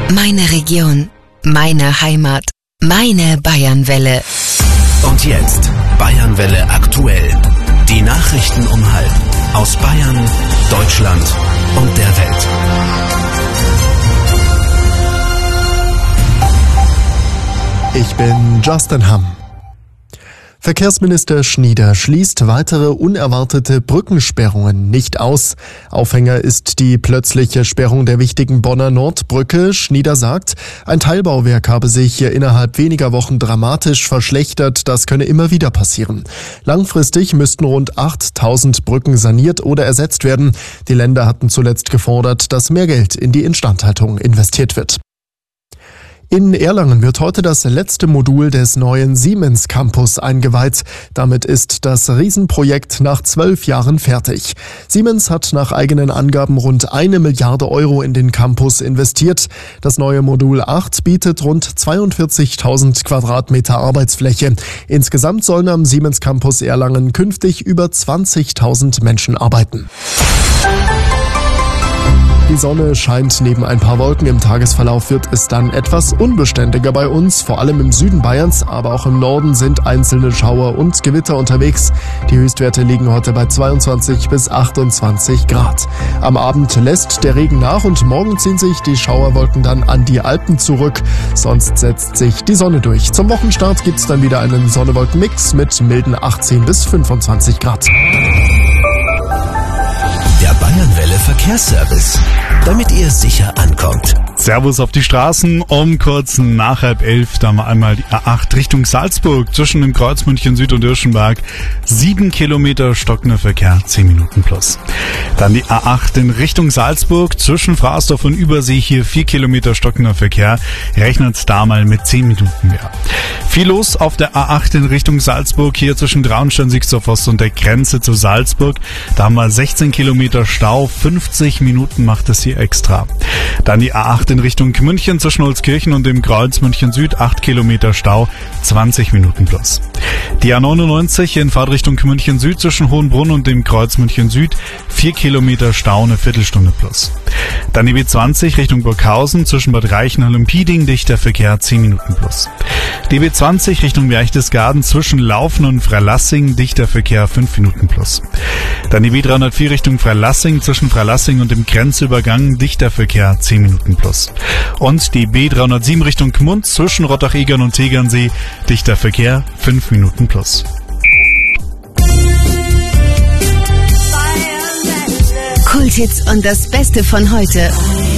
Meine Region, meine Heimat, meine Bayernwelle. Und jetzt Bayernwelle aktuell. Die Nachrichten um halb aus Bayern, Deutschland und der Welt. Ich bin Justin Hamm. Verkehrsminister Schnieder schließt weitere unerwartete Brückensperrungen nicht aus. Aufhänger ist die plötzliche Sperrung der wichtigen Bonner Nordbrücke. Schnieder sagt, ein Teilbauwerk habe sich innerhalb weniger Wochen dramatisch verschlechtert. Das könne immer wieder passieren. Langfristig müssten rund 8.000 Brücken saniert oder ersetzt werden. Die Länder hatten zuletzt gefordert, dass mehr Geld in die Instandhaltung investiert wird. In Erlangen wird heute das letzte Modul des neuen Siemens Campus eingeweiht. Damit ist das Riesenprojekt nach 12 Jahren fertig. Siemens hat nach eigenen Angaben rund 1 Milliarde Euro in den Campus investiert. Das neue Modul 8 bietet rund 42.000 Quadratmeter Arbeitsfläche. Insgesamt sollen am Siemens Campus Erlangen künftig über 20.000 Menschen arbeiten. Die Sonne scheint neben ein paar Wolken. Im Tagesverlauf wird es dann etwas unbeständiger bei uns. Vor allem im Süden Bayerns, aber auch im Norden sind einzelne Schauer und Gewitter unterwegs. Die Höchstwerte liegen heute bei 22 bis 28 Grad. Am Abend lässt der Regen nach und morgen ziehen sich die Schauerwolken dann an die Alpen zurück. Sonst setzt sich die Sonne durch. Zum Wochenstart gibt's dann wieder einen Sonne-Wolken-Mix mit milden 18 bis 25 Grad. Der Bayernwelle Verkehrsservice, damit ihr sicher ankommt. Servus auf die Straßen, um kurz nach 10:30, da haben wir einmal die A8 Richtung Salzburg zwischen dem Kreuz München Süd und Irschenberg. 7 Kilometer stockender Verkehr, 10 Minuten plus. Dann die A8 in Richtung Salzburg zwischen Fraßdorf und Übersee, hier 4 Kilometer stockender Verkehr, rechnet da mal mit 10 Minuten mehr. Viel los auf der A8 in Richtung Salzburg, hier zwischen Traunstein-Sixtorf-Ost und der Grenze zu Salzburg. Da haben wir 16 Kilometer Stau, 50 Minuten macht es hier extra. Dann die A8 in Richtung München zwischen Holzkirchen und dem Kreuz München Süd, 8 Kilometer Stau, 20 Minuten plus. Die A99 in Fahrtrichtung München Süd zwischen Hohenbrunn und dem Kreuz München Süd, 4 Kilometer Stau, eine Viertelstunde plus. Dann die B20 Richtung Burghausen zwischen Bad Reichenhall und Pieding, dichter Verkehr, 10 Minuten plus. Die B20 Richtung Berchtesgaden zwischen Laufen und Freilassing, dichter Verkehr, 5 Minuten plus. Dann die B304 Richtung Freilassing zwischen Freilassing und dem Grenzübergang, dichter Verkehr, 10 Minuten plus. Und die B307 Richtung Gmund zwischen Rottach-Egern und Tegernsee, dichter Verkehr, 5 Minuten plus. Kulthits und das Beste von heute.